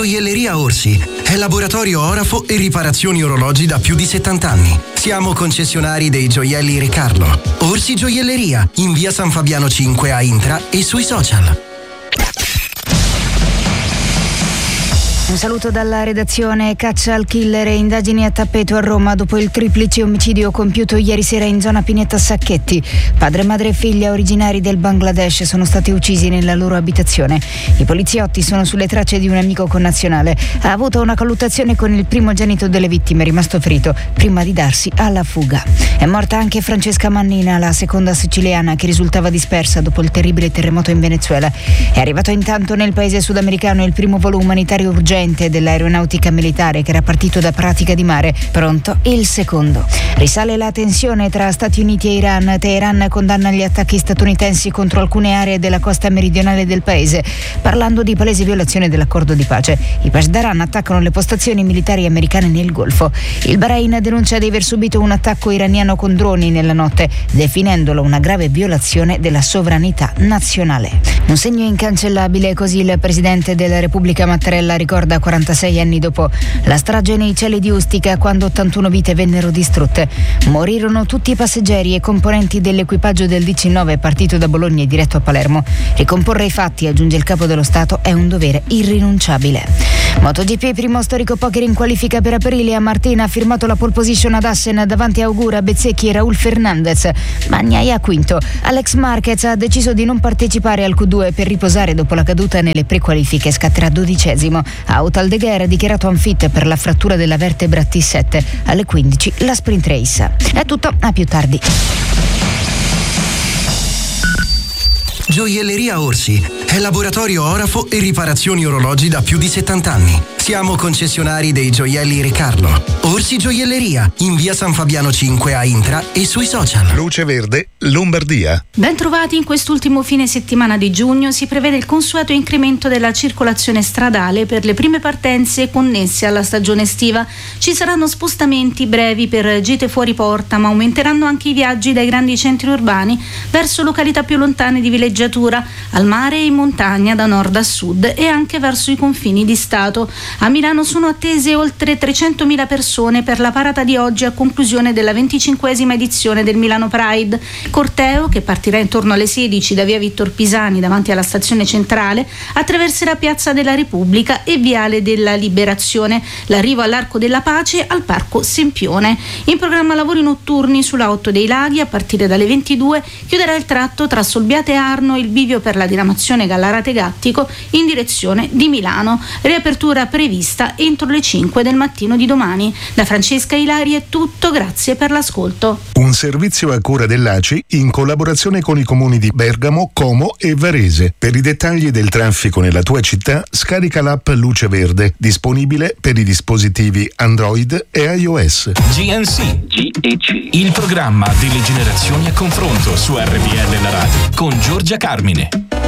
Gioielleria Orsi è laboratorio orafo e riparazioni orologi da più di 70 anni. Siamo concessionari dei gioielli Re Carlo. Orsi Gioielleria, in via San Fabiano 5 a Intra e sui social. Un saluto dalla redazione. Caccia al killer e indagini a tappeto a Roma dopo il triplice omicidio compiuto ieri sera in zona Pineta Sacchetti. Padre, madre e figlia originari del Bangladesh sono stati uccisi nella loro abitazione. I poliziotti sono sulle tracce di un amico connazionale. Ha avuto una colluttazione con il primogenito delle vittime, rimasto ferito prima di darsi alla fuga. È morta anche Francesca Mannina, la seconda siciliana che risultava dispersa dopo il terribile terremoto in Venezuela. È arrivato intanto nel paese sudamericano il primo volo umanitario urgente dell'aeronautica militare che era partito da Pratica di Mare, pronto il secondo. Risale la tensione tra Stati Uniti e Iran. Teheran condanna gli attacchi statunitensi contro alcune aree della costa meridionale del paese, parlando di palese violazione dell'accordo di pace. I Pasdaran attaccano le postazioni militari americane nel Golfo. Il Bahrain denuncia di aver subito un attacco iraniano con droni nella notte, definendolo una grave violazione della sovranità nazionale. Un segno incancellabile, così il presidente della Repubblica Mattarella ricorda 46 anni dopo la strage nei cieli di Ustica, quando 81 vite vennero distrutte. Morirono tutti i passeggeri e componenti dell'equipaggio del DC-9 partito da Bologna e diretto a Palermo. Ricomporre i fatti, aggiunge il capo dello Stato, è un dovere irrinunciabile. MotoGP, primo storico poker in qualifica per Aprilia. Martina ha firmato la pole position ad Assen davanti a Augura, Bezzecchi e Raul Fernandez. Bagnaia quinto. Alex Marquez ha deciso di non partecipare al Q2 per riposare dopo la caduta nelle prequalifiche, scatterà 12°. Out Aldeguer ha dichiarato unfit per la frattura della vertebra T7. Alle 15 la sprint race. È tutto, a più tardi. Gioielleria Orsi è laboratorio orafo e riparazioni orologi da più di 70 anni. Siamo concessionari dei gioielli Re Carlo. Orsi Gioielleria, in via San Fabiano 5 a Intra e sui social. Luce Verde, Lombardia. Ben trovati. In quest'ultimo fine settimana di giugno si prevede il consueto incremento della circolazione stradale per le prime partenze connesse alla stagione estiva. Ci saranno spostamenti brevi per gite fuori porta, ma aumenteranno anche i viaggi dai grandi centri urbani verso località più lontane di villeggiatura, al mare e in montagna da nord a sud e anche verso i confini di Stato. A Milano sono attese oltre 300.000 persone per la parata di oggi a conclusione della 25esima edizione del Milano Pride. Corteo, che partirà intorno alle 16 da via Vittor Pisani davanti alla stazione centrale, attraverserà Piazza della Repubblica e Viale della Liberazione. L'arrivo all'Arco della Pace al Parco Sempione. In programma lavori notturni sulla 8 dei Laghi a partire dalle 22. Chiuderà il tratto tra Solbiate e Arno il bivio per la diramazione Gallarate-Gattico in direzione di Milano. Riapertura prevista entro le 5 del mattino di domani. Da Francesca Ilari è tutto, grazie per l'ascolto. Un servizio a cura dell'ACI in collaborazione con i comuni di Bergamo, Como e Varese. Per i dettagli del traffico nella tua città scarica l'app Luce Verde, disponibile per i dispositivi Android e iOS. GNC, il programma delle generazioni a confronto su RPL La Radio con Giorgia Carmine.